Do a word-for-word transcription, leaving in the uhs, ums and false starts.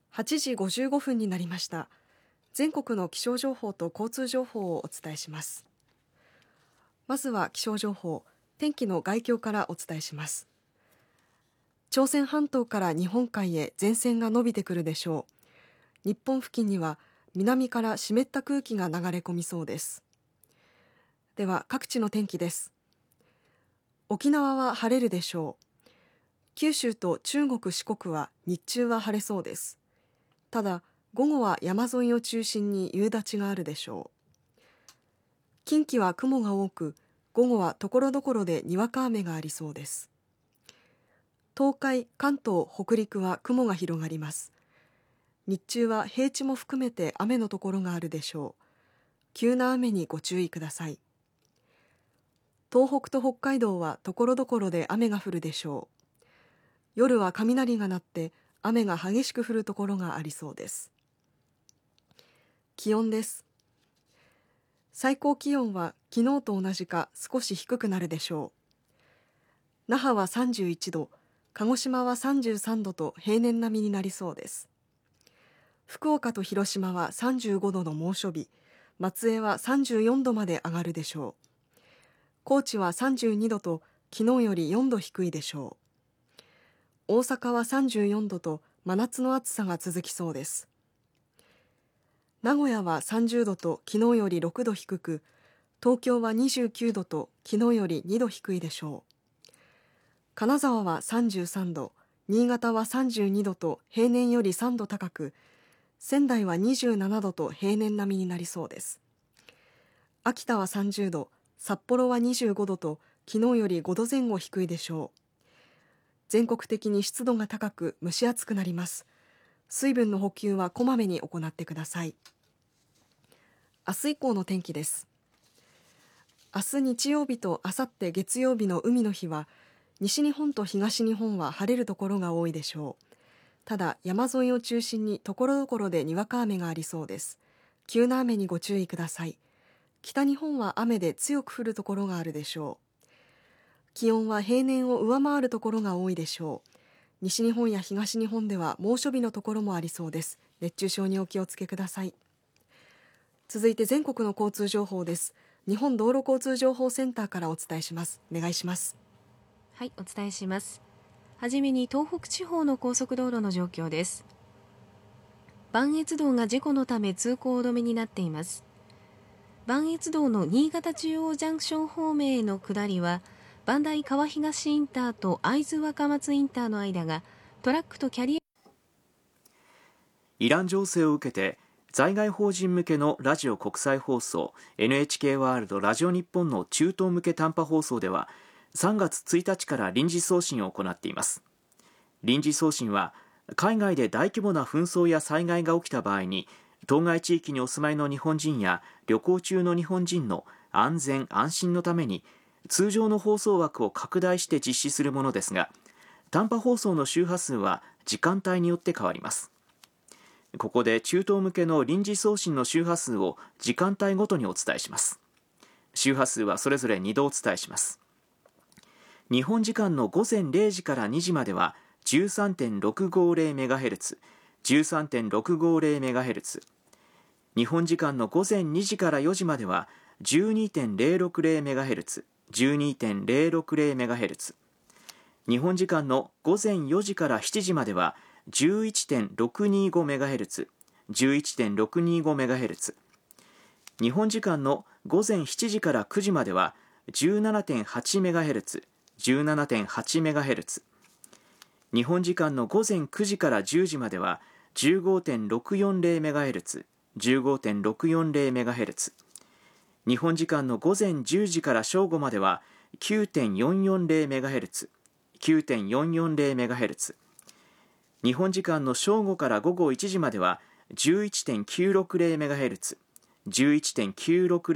はちじごじゅうごふんになりました。全国の気象情報と交通情報をお伝えします。まずは気象情報、天気の概況からお伝えします。朝鮮半島から日本海へ前線が伸びてくるでしょう。日本付近には南から湿った空気が流れ込みそうです。では各地の天気です。沖縄は晴れるでしょう。九州と中国四国は日中は晴れそうです。ただ午後は山沿いを中心に夕立があるでしょう。近畿は雲が多く、午後はところどころでにわか雨がありそうです。東海、関東、北陸は雲が広がります。日中は平地も含めて雨のところがあるでしょう。急な雨にご注意ください。東北と北海道はところどころで雨が降るでしょう。夜は雷が鳴って雨が激しく降るところがありそうです。気温です。最高気温は昨日と同じか少し低くなるでしょう。那覇はさんじゅういちど、鹿児島はさんじゅうさんどと平年並みになりそうです。福岡と広島はさんじゅうごどの猛暑日、松江はさんじゅうよんどまで上がるでしょう。高知はさんじゅうにどと昨日よりよんど低いでしょう。大阪はさんじゅうよんどと真夏の暑さが続きそうです。名古屋はさんじゅうどと昨日よりろくど低く、東京はにじゅうきゅうどと昨日よりにど低いでしょう。金沢はさんじゅうさんど、新潟はさんじゅうにどと平年よりさんど高く、仙台はにじゅうななどと平年並みになりそうです。秋田はさんじゅうど、札幌はにじゅうごどと昨日よりごどぜん後低いでしょう。全国的に湿度が高く蒸し暑くなります。水分の補給はこまめに行ってください。明日以降の天気です。明日日曜日と明後日月曜日の海の日は、西日本と東日本は晴れるところが多いでしょう。ただ山沿いを中心にところどころでにわか雨がありそうです。急な雨にご注意ください。北日本は雨で強く降るところがあるでしょう。気温は平年を上回るところが多いでしょう。西日本や東日本では猛暑日のところもありそうです。熱中症にお気をつけください。続いて全国の交通情報です。日本道路交通情報センターからお伝えします。お願いします。 はい、お伝えします。はじめに東北地方の高速道路の状況です。磐越道が事故のため通行止めになっています。磐越道の新潟中央ジャンクション方面への下りは、磐梯川東インターと会津若松インターの間がトラックとキャリアイラン情勢を受けて在外邦人向けのラジオ国際放送 エヌエイチケー ワールドラジオ日本の中東向け短波放送ではさんがつついたちから臨時送信を行っています。臨時送信は海外で大規模な紛争や災害が起きた場合に当該地域にお住まいの日本人や旅行中の日本人の安全安心のために通常の放送枠を拡大して実施するものですが、短波放送の周波数は時間帯によって変わります。ここで中東向けの臨時送信の周波数を時間帯ごとにお伝えします。周波数はそれぞれにどお伝えします。日本時間のごぜんれいじからにじまでは じゅうさんてんろくごぜろメガヘルツ、じゅうさんてんろくごぜろメガヘルツ、日本時間のごぜんにじからよじまでは じゅうにてんぜろろくぜろメガヘルツ、じゅうにてんぜろろくぜろメガヘルツ、日本時間のごぜんよじからしちじまでは じゅういちてんろくにごメガヘルツ、じゅういちてんろくにごメガヘルツ、日本時間のごぜんしちじからくじまでは じゅうななてんはちメガヘルツ、じゅうななてんはちメガヘルツ、日本時間のごぜんくじからじゅうじまでは じゅうごてんろくよんぜろメガヘルツ、じゅうごてんろくよんぜろメガヘルツ、日本時間のごぜんじゅうじから正午までは きゅうてんよんよんぜろメガヘルツ、きゅうてんよんよんぜろメガヘルツ、日本時間の正午から午後いちじまでは じゅういちてんきゅうろくぜろメガヘルツ、じゅういちてんきゅうろく